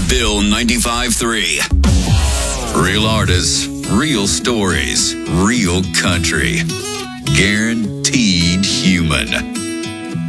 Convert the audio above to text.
Bill 95.3. Real artists, real stories, real country. Guaranteed.